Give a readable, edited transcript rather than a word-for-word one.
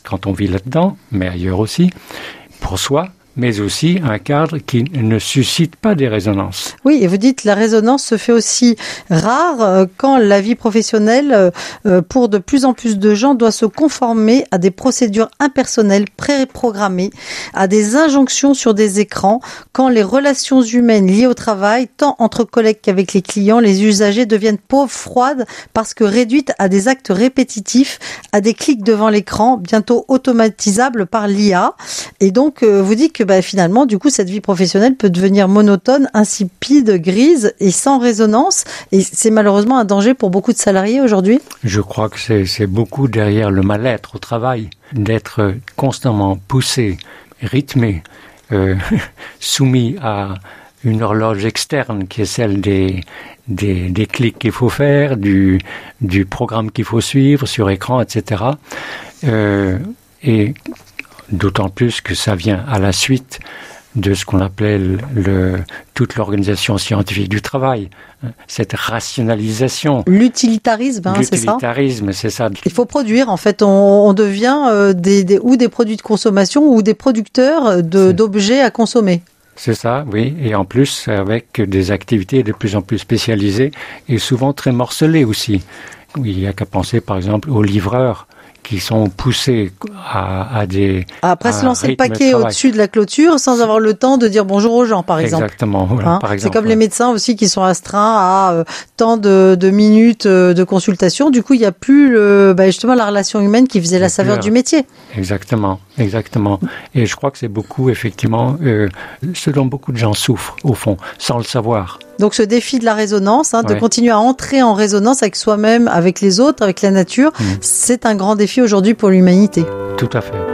stress quand on vit là-dedans, mais ailleurs aussi, pour soi, mais aussi un cadre qui ne suscite pas des résonances. Oui, et vous dites que la résonance se fait aussi rare quand la vie professionnelle, pour de plus en plus de gens, doit se conformer à des procédures impersonnelles préprogrammées, à des injonctions sur des écrans, quand les relations humaines liées au travail, tant entre collègues qu'avec les clients, les usagers deviennent pauvres, froides, parce que réduites à des actes répétitifs, à des clics devant l'écran, bientôt automatisables par l'IA. Et donc, vous dites que finalement, du coup, cette vie professionnelle peut devenir monotone, insipide, grise et sans résonance. Et c'est malheureusement un danger pour beaucoup de salariés aujourd'hui. Je crois que c'est beaucoup derrière le mal-être au travail, d'être constamment poussé, rythmé, soumis à une horloge externe qui est celle des clics qu'il faut faire, du programme qu'il faut suivre sur écran, etc. Et d'autant plus que ça vient à la suite de ce qu'on appelait toute l'organisation scientifique du travail, cette rationalisation. L'utilitarisme, c'est ça ? L'utilitarisme, c'est ça. Il faut produire, en fait, on devient des produits de consommation ou des producteurs d'objets à consommer. C'est ça, oui, et en plus avec des activités de plus en plus spécialisées et souvent très morcelées aussi. Il n'y a qu'à penser par exemple aux livreurs qui sont poussés à des... Après se lancer le paquet au-dessus de la clôture sans avoir le temps de dire bonjour aux gens, par exemple. Exactement, voilà, par exemple. C'est comme les médecins aussi qui sont astreints à tant de minutes de consultation. Du coup, il n'y a plus justement la relation humaine qui faisait la saveur du métier. Exactement. Et je crois que c'est beaucoup, effectivement, ce dont beaucoup de gens souffrent, au fond, sans le savoir. Donc ce défi de la résonance, de continuer à entrer en résonance avec soi-même, avec les autres, avec la nature, c'est un grand défi aujourd'hui pour l'humanité. Tout à fait.